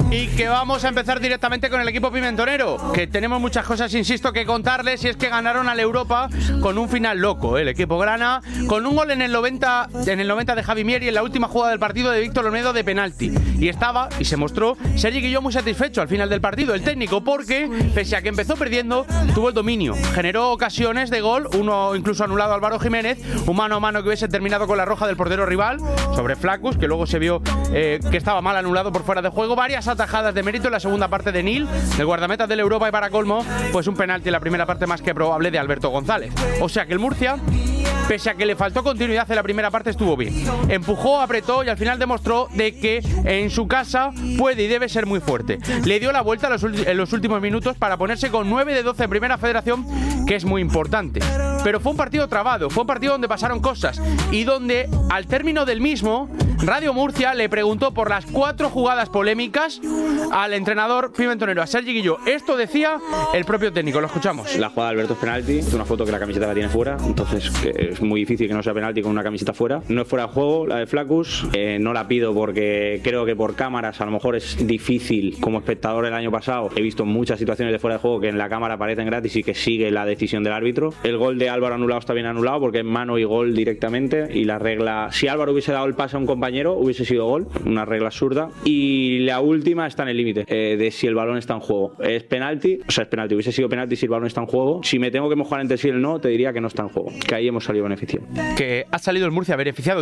Y que vamos a empezar directamente con el equipo pimentonero, que tenemos muchas cosas, insisto, que contarles, y es que ganaron al Europa con un final loco, el equipo grana, con un gol en el 90 de Javi Mier y en la última jugada del partido de Víctor Olmedo de penalti. Y estaba, y se mostró, Sergi Guilló muy satisfecho al final del partido, el técnico, porque, pese a que empezó perdiendo, tuvo el dominio, generó ocasiones de gol, uno incluso anulado a Álvaro Jiménez, un mano a mano que hubiese terminado con la roja del portero rival, sobre Flacus, que luego se vio que estaba mal anulado por fuera de juego, varias atajadas de mérito en la segunda parte de Nil, el guardameta del Europa, y para colmo, pues un penalti en la primera parte más que probable de Alberto González. O sea que el Murcia, pese a que le faltó continuidad en la primera parte, estuvo bien. Empujó, apretó y al final demostró de que en su casa puede y debe ser muy fuerte. Le dio la vuelta en los últimos minutos para ponerse con 9 de 12 en Primera Federación, que es muy importante. Pero fue un partido trabado, fue un partido donde pasaron cosas y donde, al término del mismo, Radio Murcia le preguntó por las 4 jugadas polémicas al entrenador pimentonero, a Sergi Guilló. Esto decía el propio técnico, lo escuchamos. La jugada de Alberto es penalti, es una foto que la camiseta la tiene fuera, entonces es muy difícil que no sea penalti con una camiseta fuera. No es fuera de juego la de Flacus, no la pido porque creo que por cámaras a lo mejor es difícil. Como espectador el año pasado he visto muchas situaciones de fuera de juego que en la cámara aparecen gratis y que sigue la decisión del árbitro. El gol de Álvaro anulado está bien anulado porque es mano y gol directamente, y la regla, si Álvaro hubiese dado el pase a un compañero hubiese sido gol, una regla absurda. Y la última está en el límite de si el balón está en juego. Es penalti, o sea, es penalti, hubiese sido penalti si el balón está en juego. Si me tengo que mojar entre sí y el no, te diría que no está en juego, que ahí hemos salido beneficiados. Que ha salido el Murcia beneficiado.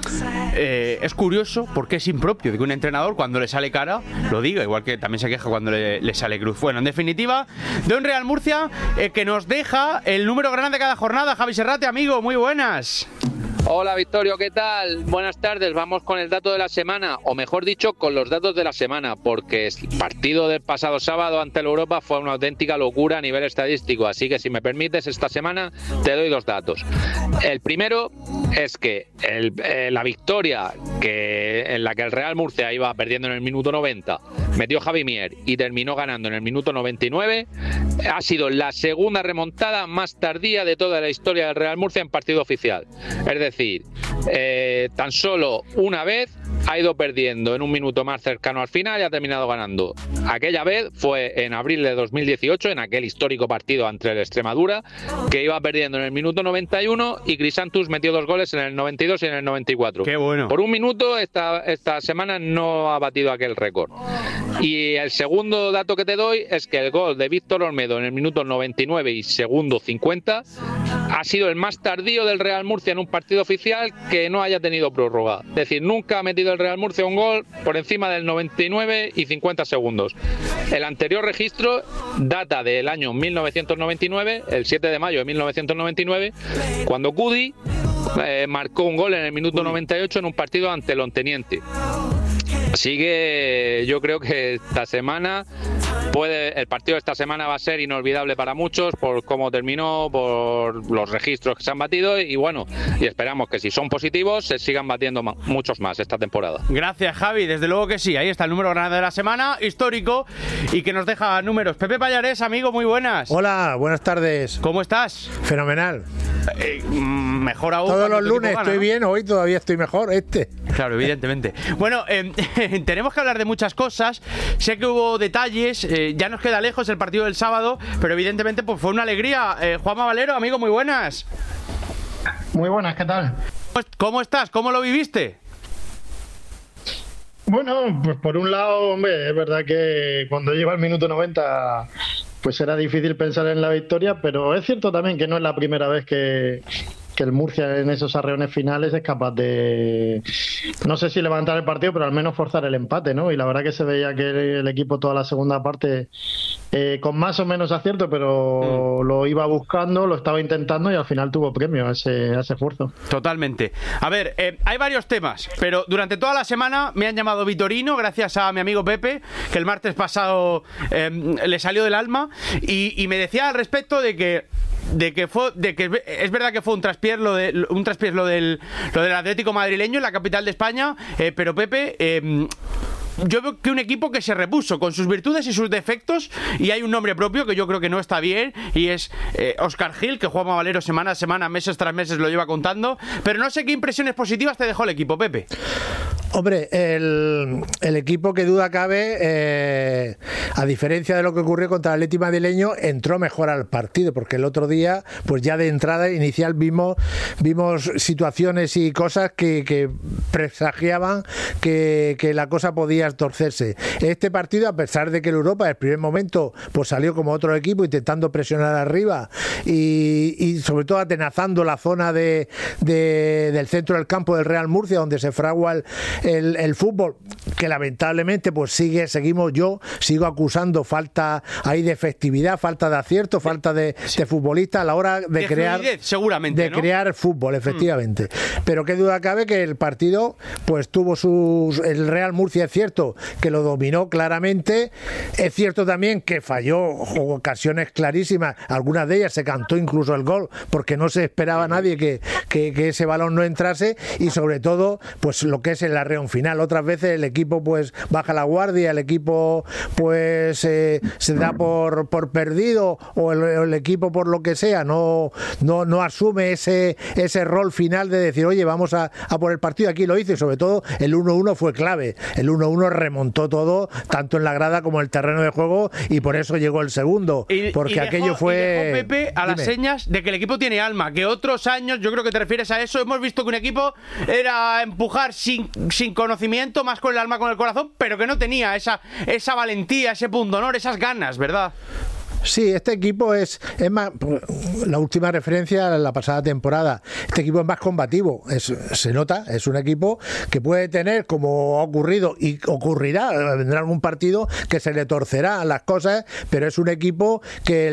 Es curioso porque es impropio de que un entrenador, cuando le sale cara, lo diga, igual que también se queja cuando le sale cruz. Bueno, en definitiva, de un Real Murcia que nos deja el número grande de cada jornada. Javi Serrate, amigo, muy buenas. Hola Victorio, ¿qué tal? Buenas tardes, vamos con el dato de la semana, o mejor dicho, con los datos de la semana, porque el partido del pasado sábado ante el Europa fue una auténtica locura a nivel estadístico, así que si me permites, esta semana te doy 2 datos. El primero es que la victoria en la que el Real Murcia iba perdiendo en el minuto 90, metió Javi Mier y terminó ganando en el minuto 99, ha sido la segunda remontada más tardía de toda la historia del Real Murcia en partido oficial. Es decir, tan solo una vez ha ido perdiendo en un minuto más cercano al final y ha terminado ganando. Aquella vez fue en abril de 2018, en aquel histórico partido ante el Extremadura, que iba perdiendo en el minuto 91 y Crisantus metió 2 goles en el 92 y en el 94. ¡Qué bueno! Por un minuto esta semana no ha batido aquel récord. Y el segundo dato que te doy es que el gol de Víctor Olmedo en el minuto 99 y segundo 50 ha sido el más tardío del Real Murcia en un partido oficial que no haya tenido prórroga. Es decir, nunca ha metido el Real Murcia un gol por encima del 99 y 50 segundos. El anterior registro data del año 1999, el 7 de mayo de 1999, cuando Cudi marcó un gol en el minuto 98 en un partido ante el Onteniente. Así que yo creo que esta semana el partido de esta semana va a ser inolvidable para muchos por cómo terminó, por los registros que se han batido y bueno, y esperamos que si son positivos se sigan batiendo muchos más esta temporada. Gracias, Javi, desde luego que sí, ahí está el número grande de la semana, histórico, y que nos deja números. Pepe Pallarés, amigo, muy buenas. Hola, buenas tardes. ¿Cómo estás? Fenomenal. Mejor aún. Todos los lunes estoy bien, hoy todavía estoy mejor. Claro, evidentemente. Bueno, tenemos que hablar de muchas cosas. Sé que hubo detalles, ya nos queda lejos el partido del sábado, pero evidentemente pues fue una alegría. Juanma Valero, amigo, muy buenas. Muy buenas, ¿qué tal? ¿Cómo estás? ¿Cómo lo viviste? Bueno, pues por un lado, hombre, es verdad que cuando llega el minuto 90 pues era difícil pensar en la victoria, pero es cierto también que no es la primera vez que el Murcia en esos arreones finales es capaz de, no sé si levantar el partido, pero al menos forzar el empate, ¿no? Y la verdad que se veía que el equipo toda la segunda parte con más o menos acierto, pero lo iba buscando, lo estaba intentando y al final tuvo premio a ese esfuerzo. Totalmente. A ver, hay varios temas, pero durante toda la semana me han llamado Vitorino, gracias a mi amigo Pepe, que el martes pasado le salió del alma, y me decía al respecto de que es verdad que fue un traspiés lo del Atlético madrileño en la capital de España, pero Pepe, yo veo que un equipo que se repuso con sus virtudes y sus defectos, y hay un nombre propio que yo creo que no está bien, y es Óscar Gil, que Juanma Valero semana a semana, meses tras meses lo lleva contando, pero no sé qué impresiones positivas te dejó el equipo, Pepe. Hombre, el equipo, que duda cabe, a diferencia de lo que ocurrió contra el Atleti madrileño, entró mejor al partido, porque el otro día, pues ya de entrada inicial vimos situaciones y cosas que presagiaban que la cosa podía torcerse. Este partido, a pesar de que el Europa, el primer momento, pues salió como otro equipo intentando presionar arriba y sobre todo atenazando la zona del centro del campo del Real Murcia, donde se fragua el fútbol, que lamentablemente pues sigo acusando falta ahí de efectividad, falta de acierto, falta de futbolista a la hora de crear fluidez, seguramente, ¿no? Crear fútbol, efectivamente. Pero qué duda cabe que el partido pues tuvo el Real Murcia, es cierto que lo dominó claramente, es cierto también que falló ocasiones clarísimas, algunas de ellas se cantó incluso el gol porque no se esperaba nadie que ese balón no entrase, y sobre todo pues lo que es el arreón final. Otras veces el equipo pues baja la guardia, el equipo pues se da por perdido, o el equipo por lo que sea no asume ese rol final de decir, oye, vamos a por el partido. Aquí lo hizo, y sobre todo el 1-1 fue clave. El 1-1 remontó todo, tanto en la grada como en el terreno de juego, y por eso llegó el segundo, porque aquello fue... Dejó Pepe a las señas de que el equipo tiene alma, que otros años, yo creo que te refieres a eso, hemos visto que un equipo era empujar sin conocimiento, más con el alma, con el corazón, pero que no tenía esa valentía, ese pundonor, esas ganas, ¿verdad? Sí, este equipo es más, la última referencia a la pasada temporada, este equipo es más combativo, se nota, es un equipo que puede tener, como ha ocurrido y ocurrirá, vendrá algún partido que se le torcerá las cosas, pero es un equipo que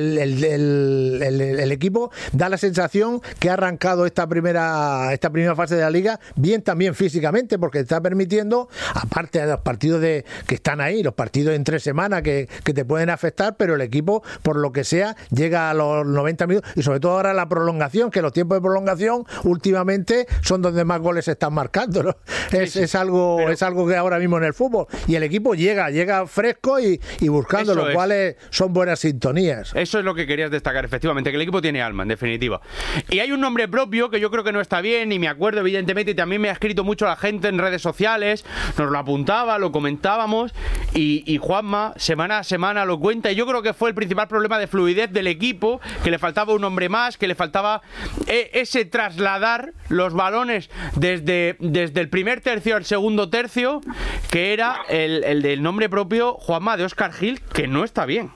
el equipo da la sensación que ha arrancado esta primera fase de la Liga bien, también físicamente, porque está permitiendo, aparte de los partidos que están ahí, los partidos en 3 semanas que te pueden afectar, pero el equipo, por lo que sea, llega a los 90 minutos, y sobre todo ahora la prolongación, que los tiempos de prolongación últimamente son donde más goles se están marcando, ¿no? Es algo que ahora mismo en el fútbol, y el equipo llega fresco y buscando, lo cual son buenas sintonías. Eso es lo que querías destacar, efectivamente, que el equipo tiene alma, en definitiva. Y hay un nombre propio que yo creo que no está bien, y me acuerdo evidentemente, y también me ha escrito mucho la gente en redes sociales, nos lo apuntaba, lo comentábamos, y Juanma semana a semana lo cuenta, y yo creo que fue el principal problema de fluidez del equipo, que le faltaba un hombre más, que le faltaba ese trasladar los balones desde el primer tercio al segundo tercio, que era el del nombre propio, Juanma, de Óscar Gil, que no está bien.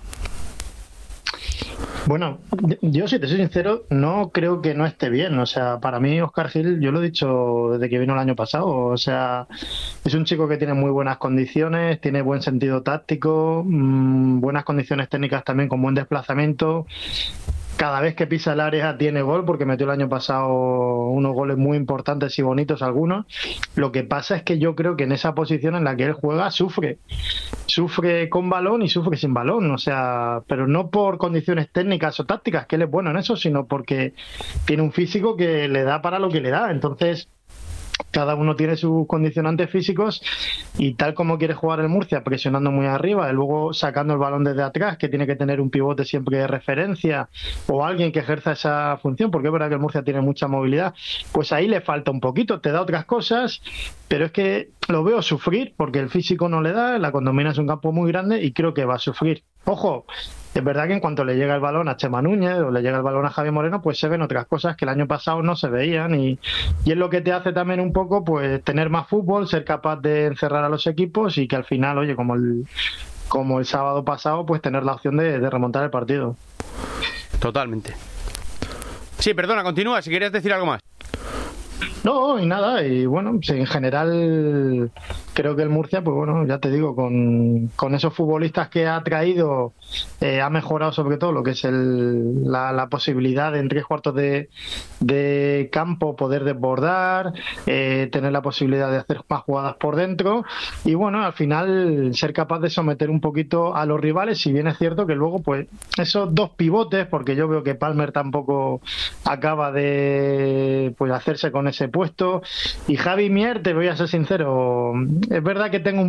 Bueno, yo, si te soy sincero, no creo que no esté bien. O sea, para mí Óscar Gil, yo lo he dicho desde que vino el año pasado, o sea, es un chico que tiene muy buenas condiciones, tiene buen sentido táctico, buenas condiciones técnicas también, con buen desplazamiento. Cada vez que pisa el área tiene gol, porque metió el año pasado unos goles muy importantes y bonitos algunos. Lo que pasa es que yo creo que en esa posición en la que él juega sufre con balón y sufre sin balón, o sea, pero no por condiciones técnicas o tácticas, que él es bueno en eso, sino porque tiene un físico que le da para lo que le da. Entonces, cada uno tiene sus condicionantes físicos, y tal como quiere jugar el Murcia, presionando muy arriba y luego sacando el balón desde atrás, que tiene que tener un pivote siempre de referencia o alguien que ejerza esa función, porque es verdad que el Murcia tiene mucha movilidad, pues ahí le falta un poquito, te da otras cosas, pero es que lo veo sufrir, porque el físico no le da, la Condomina es un campo muy grande y creo que va a sufrir. Ojo, es verdad que en cuanto le llega el balón a Chema Núñez o le llega el balón a Javi Moreno, pues se ven otras cosas que el año pasado no se veían, y es lo que te hace también un poco pues tener más fútbol, ser capaz de encerrar a los equipos, y que al final, oye, como el sábado pasado, pues tener la opción de remontar el partido. Totalmente. Sí, perdona, continúa, si querías decir algo más. No, y nada, y bueno, en general creo que el Murcia, pues bueno, ya te digo, con esos futbolistas que ha traído, ha mejorado sobre todo lo que es la posibilidad de en 3/4 de campo poder desbordar, tener la posibilidad de hacer más jugadas por dentro, y bueno, al final ser capaz de someter un poquito a los rivales, si bien es cierto que luego pues esos dos pivotes, porque yo veo que Palmer tampoco acaba de pues hacerse con ese puesto, y Javi Mier, te voy a ser sincero, es verdad que tengo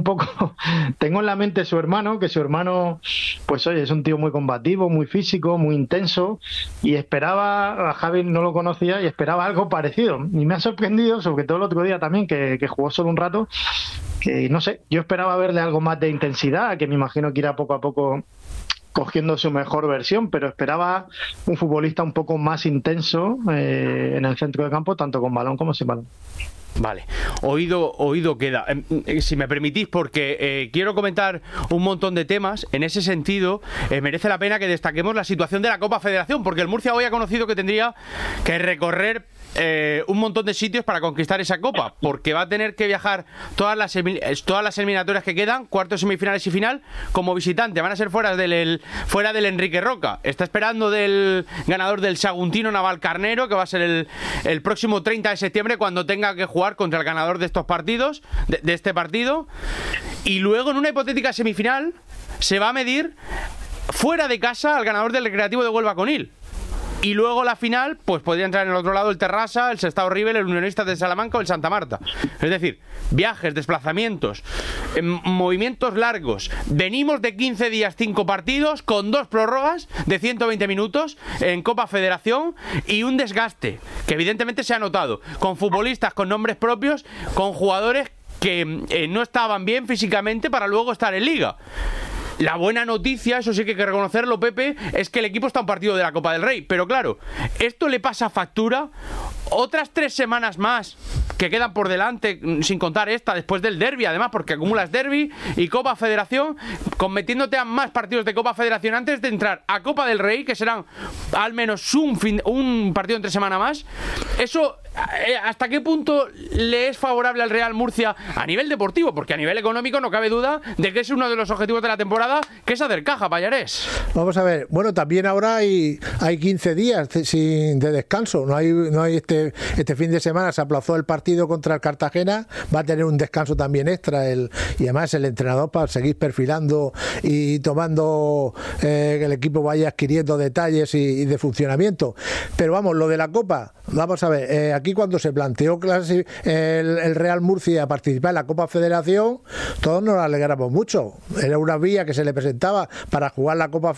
tengo en la mente su hermano, que su hermano, pues oye, es un tío muy combativo, muy físico, muy intenso, y esperaba, a Javi no lo conocía, y esperaba algo parecido. Y me ha sorprendido, sobre todo el otro día también, que jugó solo un rato, que no sé, yo esperaba verle algo más de intensidad, que me imagino que irá poco a poco cogiendo su mejor versión, pero esperaba un futbolista un poco más intenso en el centro de campo, tanto con balón como sin balón. Vale, oído queda. Si me permitís, porque quiero comentar un montón de temas. En ese sentido, merece la pena que destaquemos la situación de la Copa Federación, porque el Murcia hoy ha conocido que tendría que recorrer un montón de sitios para conquistar esa Copa, porque va a tener que viajar todas las eliminatorias que quedan, cuartos, semifinales y final, como visitante. Van a ser fuera del Enrique Roca. Está esperando del ganador del Saguntino Navalcarnero, que va a ser el próximo 30 de septiembre, cuando tenga que jugar contra el ganador de estos partidos, de este partido, y luego en una hipotética semifinal se va a medir fuera de casa al ganador del Recreativo de Huelva Conil. Y luego la final, pues podría entrar en el otro lado el Terrassa, el Sestao River, el Unionistas de Salamanca o el Santa Marta. Es decir, viajes, desplazamientos, movimientos largos. Venimos de 15 días, 5 partidos, con 2 prórrogas de 120 minutos en Copa Federación y un desgaste que evidentemente se ha notado, con futbolistas con nombres propios, con jugadores que no estaban bien físicamente para luego estar en Liga. La buena noticia, eso sí que hay que reconocerlo, Pepe, es que el equipo está a un partido de la Copa del Rey. Pero claro, esto le pasa factura otras 3 semanas más que quedan por delante, sin contar esta, después del derbi, además, porque acumulas derbi y Copa Federación, metiéndote a más partidos de Copa Federación antes de entrar a Copa del Rey, que serán al menos un partido entre semana más. Eso, ¿hasta qué punto le es favorable al Real Murcia a nivel deportivo? Porque a nivel económico no cabe duda de que es uno de los objetivos de la temporada, que es hacer caja, Pallarés. Vamos a ver, bueno, también ahora hay 15 días de descanso, no hay este fin de semana se aplazó el partido contra el Cartagena, va a tener un descanso también extra y además el entrenador para seguir perfilando y tomando que el equipo vaya adquiriendo detalles y de funcionamiento. Pero vamos, lo de la Copa, vamos a ver, aquí cuando se planteó el Real Murcia participar en la Copa Federación, todos nos alegramos mucho. Era una vía que se le presentaba para jugar la Copa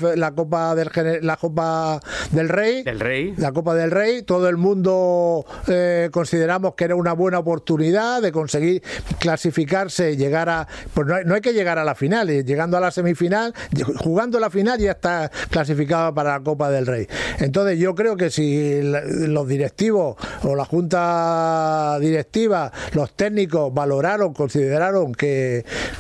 del Rey, la Copa del Rey. Todo el mundo consideramos que era una buena oportunidad de conseguir clasificarse, llegar a, pues no hay que llegar a la final, llegando a la semifinal, jugando la final ya está clasificado para la Copa del Rey. Entonces yo creo que si los directivos o la junta directiva, los técnicos consideraron que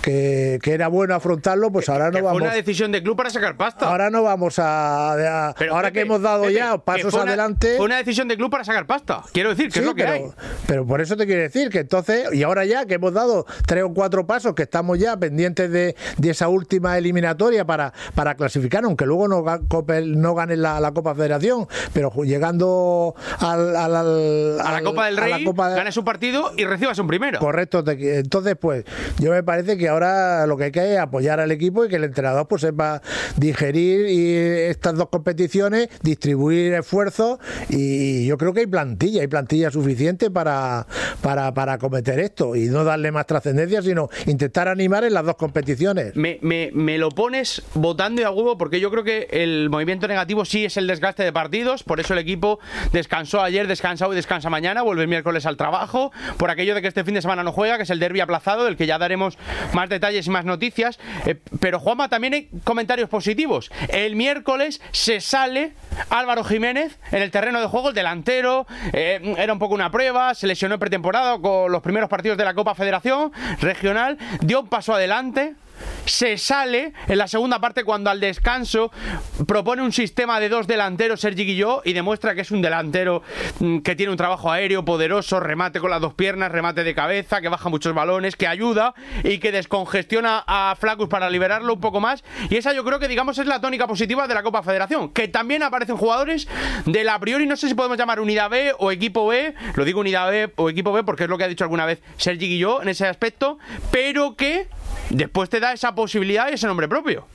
era bueno afrontarlo, pues ahora no vamos. Fue una decisión de club para sacar pasta. Ahora no vamos ahora Pepe, que hemos dado ya pasos adelante. Fue una decisión de club para sacar pasta. Quiero decir que sí, es lo que hay. Pero por eso te quiero decir que entonces, y ahora ya que hemos dado 3 o 4 pasos, que estamos ya pendientes de esa última eliminatoria para clasificar, aunque luego no ganen la Copa Federación, pero llegando a la Copa del Rey, ganes un partido y recibas un primero. Correcto. Entonces, pues, yo me parece que ahora lo que hay que es apoyar al equipo y que el entrenador pues sepa digerir estas 2 competiciones, distribuir esfuerzos, y yo creo que hay plantilla suficiente para acometer esto y no darle más trascendencia, sino intentar animar en las 2 competiciones. Me lo pones votando y a huevo, porque yo creo que el movimiento negativo sí es el desgaste de partidos. Por eso el equipo descansó ayer, descansa hoy, descansa mañana, vuelve el miércoles al trabajo, por aquello de que este fin de semana no juega, que es el derbi aplazado, del que ya daremos más detalles y más noticias. Pero Juanma, también hay comentarios positivos. El miércoles se sale Álvaro Jiménez en el terreno de juego, el delantero, era un poco una prueba, se lesionó en pretemporada con los primeros partidos de la Copa Federación Regional, dio un paso adelante, se sale en la segunda parte cuando al descanso propone un sistema de 2 delanteros, Sergi Guilló, y demuestra que es un delantero que tiene un trabajo aéreo poderoso, remate con las 2 piernas, remate de cabeza, que baja muchos balones, que ayuda y que descongestiona a Flaccus para liberarlo un poco más. Y esa yo creo que, digamos, es la tónica positiva de la Copa Federación, que también aparecen jugadores del a priori, no sé si podemos llamar unidad B o equipo B, lo digo unidad B o equipo B porque es lo que ha dicho alguna vez Sergi Guilló en ese aspecto, pero que después te da esa posibilidad y ese nombre propio.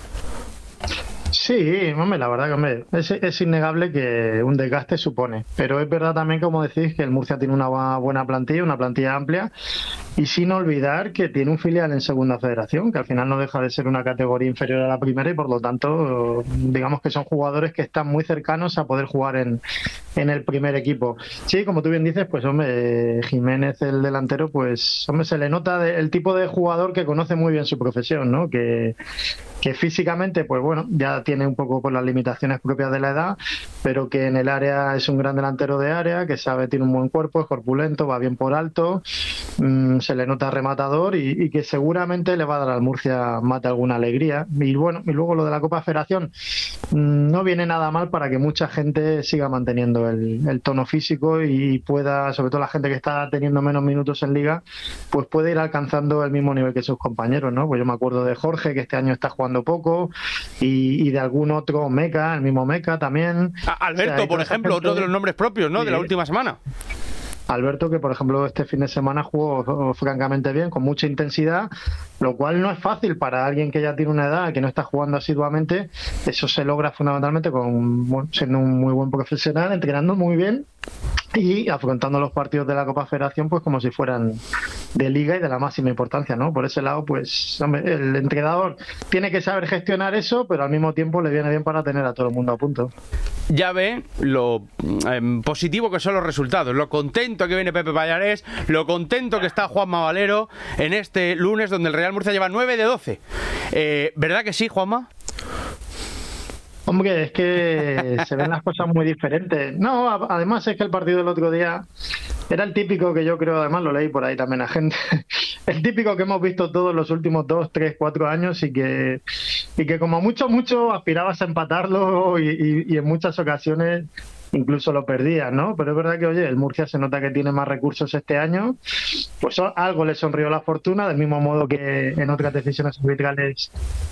Sí, hombre, la verdad que es innegable que un desgaste supone, pero es verdad también, como decís, que el Murcia tiene una buena plantilla, una plantilla amplia, y sin olvidar que tiene un filial en Segunda Federación, que al final no deja de ser una categoría inferior a la primera y por lo tanto digamos que son jugadores que están muy cercanos a poder jugar en el primer equipo. Sí, como tú bien dices, pues hombre, Jiménez, el delantero, pues hombre, se le nota el tipo de jugador que conoce muy bien su profesión, ¿no? Que físicamente, pues bueno, ya tiene un poco por las limitaciones propias de la edad, pero que en el área es un gran delantero de área, que sabe, tiene un buen cuerpo, es corpulento, va bien por alto, se le nota rematador y que seguramente le va a dar al Murcia más de alguna alegría. Y bueno, y luego lo de la Copa Federación no viene nada mal para que mucha gente siga manteniendo el tono físico y pueda, sobre todo la gente que está teniendo menos minutos en Liga, pues puede ir alcanzando el mismo nivel que sus compañeros, ¿no? Pues yo me acuerdo de Jorge, que este año está jugando poco, y de algún otro, Meca, el mismo Meca también. Alberto, o sea, por ejemplo, otro de los nombres propios, ¿no? Sí. De la última semana. Alberto, que por ejemplo este fin de semana jugó francamente bien, con mucha intensidad, lo cual no es fácil para alguien que ya tiene una edad, que no está jugando asiduamente. Eso se logra fundamentalmente siendo un muy buen profesional, entrenando muy bien y afrontando los partidos de la Copa Federación pues como si fueran de Liga y de la máxima importancia, ¿no? Por ese lado, pues hombre, el entrenador tiene que saber gestionar eso, pero al mismo tiempo le viene bien para tener a todo el mundo a punto. Ya ve lo positivo que son los resultados, lo contento que viene Pepe Pallarés, lo contento que está Juanma Valero en este lunes donde el Real Murcia lleva 9 de 12. ¿Verdad que sí, Juanma? Hombre, es que se ven las cosas muy diferentes. No, además es que el partido del otro día era el típico que yo creo, además lo leí por ahí también a gente, el típico que hemos visto todos los últimos 2, 3, 4 años y que como mucho aspirabas a empatarlo y en muchas ocasiones incluso lo perdías, ¿no? Pero es verdad que, oye, el Murcia se nota que tiene más recursos este año, pues algo le sonrió la fortuna, del mismo modo que en otras decisiones arbitrales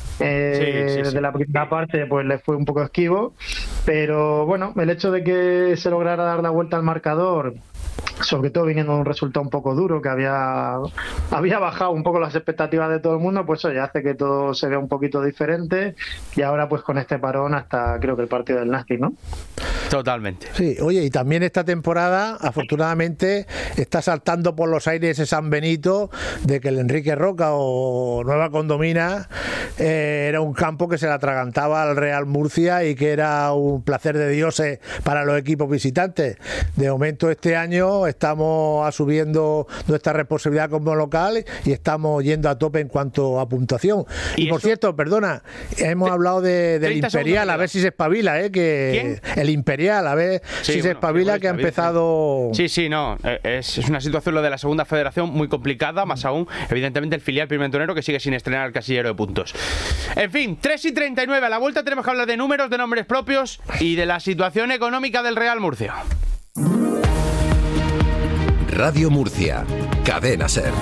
desde la primera parte pues le fue un poco esquivo, pero bueno, el hecho de que se lograra dar la vuelta al marcador, sobre todo viniendo de un resultado un poco duro que había bajado un poco las expectativas de todo el mundo, pues oye, hace que todo se vea un poquito diferente y ahora pues con este parón hasta creo que el partido del Nastic, ¿no? Totalmente. Sí, oye, y también esta temporada afortunadamente está saltando por los aires ese San Benito de que el Enrique Roca o Nueva Condomina era un campo que se le atragantaba al Real Murcia y que era un placer de dioses para los equipos visitantes. De momento este año estamos asumiendo nuestra responsabilidad como local y estamos yendo a tope en cuanto a puntuación. Y por cierto, perdona, hemos hablado del Imperial, a ver si se espabila, que ¿quién? El Imperial, a ver si se espabila, que ha empezado... Sí, no, es una situación lo de la Segunda Federación muy complicada, más aún, evidentemente, el filial pimentonero que sigue sin estrenar el casillero de puntos. En fin, 3:39, a la vuelta tenemos que hablar de números, de nombres propios y de la situación económica del Real Murcia. Radio Murcia, Cadena SER.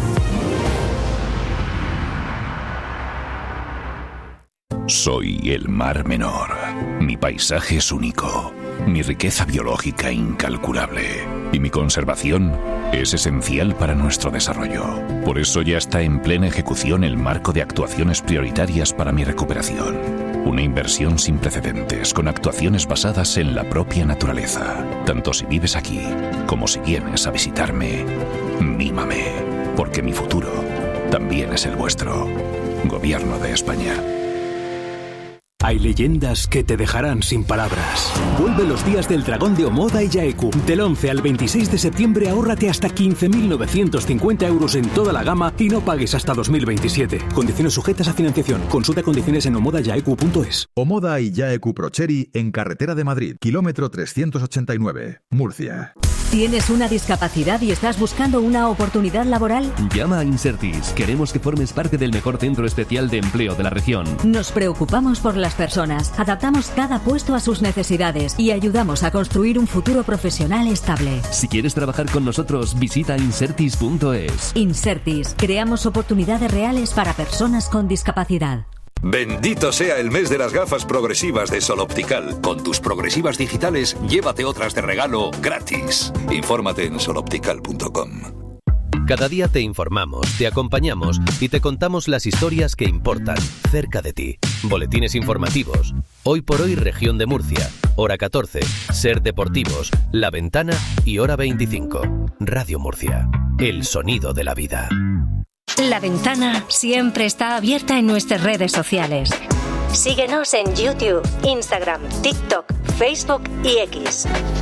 Soy el Mar Menor. Mi paisaje es único, mi riqueza biológica incalculable y mi conservación es esencial para nuestro desarrollo. Por eso ya está en plena ejecución el marco de actuaciones prioritarias para mi recuperación. Una inversión sin precedentes, con actuaciones basadas en la propia naturaleza. Tanto si vives aquí, como si vienes a visitarme, mímame, porque mi futuro también es el vuestro. Gobierno de España. Hay leyendas que te dejarán sin palabras. Vuelve los días del dragón de Omoda y Yaeku. Del 11 al 26 de septiembre ahórrate hasta 15.950 euros en toda la gama y no pagues hasta 2027. Condiciones sujetas a financiación. Consulta condiciones en omodayaeku.es. Omoda y Yaeku Procheri en Carretera de Madrid, kilómetro 389, Murcia. ¿Tienes una discapacidad y estás buscando una oportunidad laboral? Llama a Insertis. Queremos que formes parte del mejor centro especial de empleo de la región. Nos preocupamos por las personas, adaptamos cada puesto a sus necesidades y ayudamos a construir un futuro profesional estable. Si quieres trabajar con nosotros, visita insertis.es. Insertis. Creamos oportunidades reales para personas con discapacidad. Bendito sea el mes de las gafas progresivas de Sol Optical. Con tus progresivas digitales, llévate otras de regalo gratis. Infórmate en soloptical.com. Cada día te informamos, te acompañamos y te contamos las historias que importan cerca de ti. Boletines informativos. Hoy por hoy, Región de Murcia. Hora 14, Ser Deportivos, La Ventana y Hora 25. Radio Murcia, el sonido de la vida. La Ventana siempre está abierta en nuestras redes sociales. Síguenos en YouTube, Instagram, TikTok, Facebook y X.